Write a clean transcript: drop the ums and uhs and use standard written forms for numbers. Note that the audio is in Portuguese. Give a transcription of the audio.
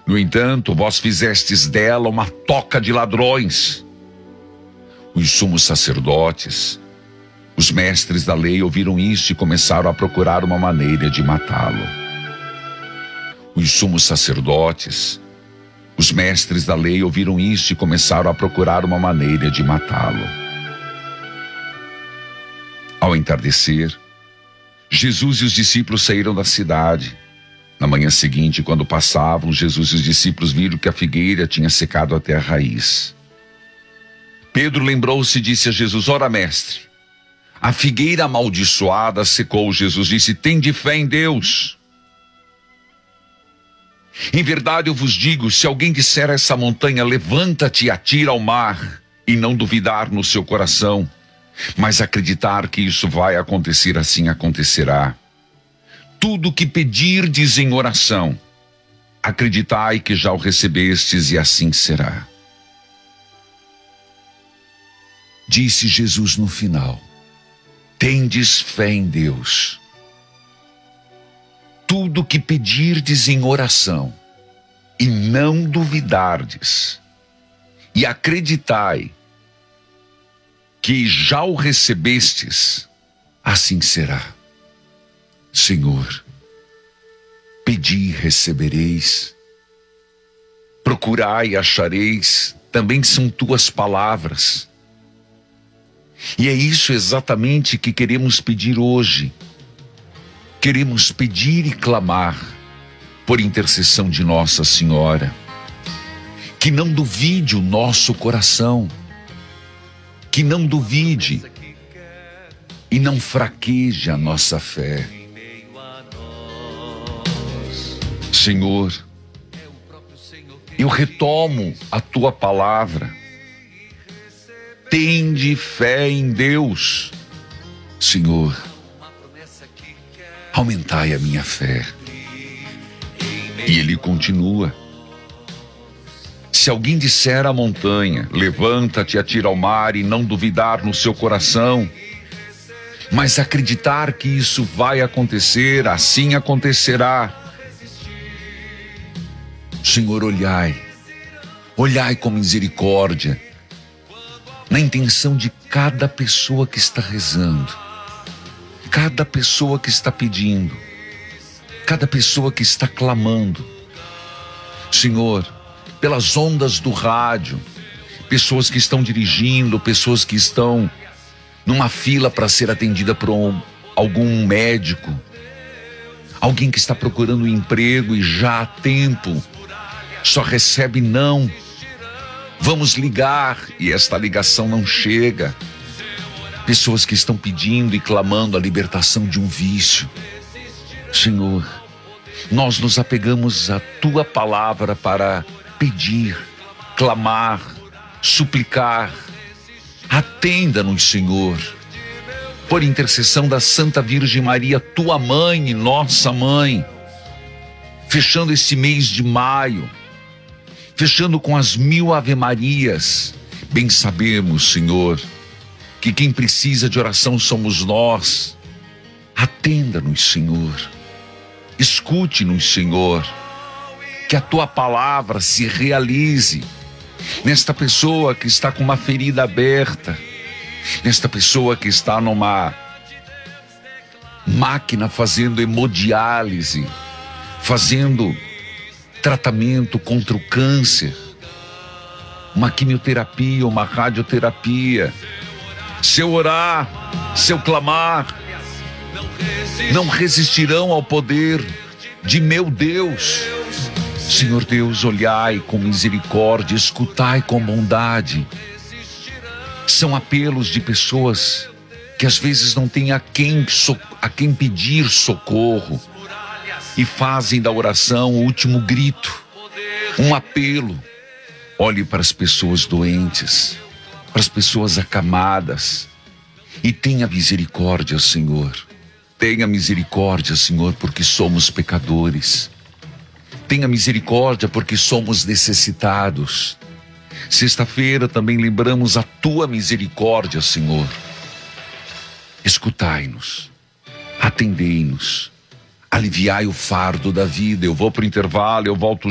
No entanto, vós fizestes dela uma toca de ladrões. Os sumos sacerdotes, os mestres da lei ouviram isso e começaram a procurar uma maneira de matá-lo. Os sumos sacerdotes, os mestres da lei ouviram isso e começaram a procurar uma maneira de matá-lo. Ao entardecer, Jesus e os discípulos saíram da cidade. Na manhã seguinte, quando passavam, Jesus e os discípulos viram que a figueira tinha secado até a raiz. Pedro lembrou-se e disse a Jesus: ora, mestre, a figueira amaldiçoada secou. Jesus disse: tende fé em Deus. Em verdade eu vos digo, se alguém disser a essa montanha, levanta-te e atira ao mar, e não duvidar no seu coração, mas acreditar que isso vai acontecer, assim acontecerá. Tudo que pedirdes em oração, acreditai que já o recebestes, e assim será. Disse Jesus no final: tendes fé em Deus. Tudo que pedirdes em oração, e não duvidardes, e acreditai que já o recebestes, assim será. Senhor, pedi e recebereis, procurai e achareis, também são tuas palavras. E é isso exatamente que queremos pedir hoje. Queremos pedir e clamar por intercessão de Nossa Senhora. Que não duvide o nosso coração, que não duvide e não fraqueje a nossa fé. Senhor, eu retomo a tua palavra. Tende fé em Deus. Senhor, aumentai a minha fé. E ele continua: se alguém disser à montanha, levanta-te e atira ao mar, e não duvidar no seu coração, mas acreditar que isso vai acontecer, assim acontecerá. Senhor, olhai com misericórdia na intenção de cada pessoa que está rezando, cada pessoa que está pedindo, cada pessoa que está clamando. Senhor, pelas ondas do rádio, pessoas que estão dirigindo, pessoas que estão numa fila para ser atendida por algum médico, alguém que está procurando um emprego e já há tempo só recebe não. Vamos ligar e esta ligação não chega. Pessoas que estão pedindo e clamando a libertação de um vício. Senhor, nós nos apegamos à tua palavra para pedir, clamar, suplicar. Atenda-nos, Senhor, por intercessão da Santa Virgem Maria, tua mãe e nossa mãe. Fechando esse mês de maio, fechando com as 1000 Ave-Marias, bem sabemos, Senhor, que quem precisa de oração somos nós. Atenda-nos, Senhor. Escute-nos, Senhor. Que a tua palavra se realize nesta pessoa que está com uma ferida aberta, nesta pessoa que está numa máquina fazendo hemodiálise, fazendo tratamento contra o câncer, uma quimioterapia, uma radioterapia. Se eu orar, se eu clamar, não resistirão ao poder de meu Deus. Senhor Deus, olhai com misericórdia, escutai com bondade. São apelos de pessoas que às vezes não têm a quem pedir socorro, e fazem da oração o último grito, um apelo. Olhe para as pessoas doentes, para as pessoas acamadas, e tenha misericórdia, Senhor. Tenha misericórdia, Senhor, porque somos pecadores. Tenha misericórdia porque somos necessitados. Sexta-feira também lembramos a tua misericórdia, Senhor. Escutai-nos, atendei-nos, aliviai o fardo da vida. Eu vou para o intervalo, eu volto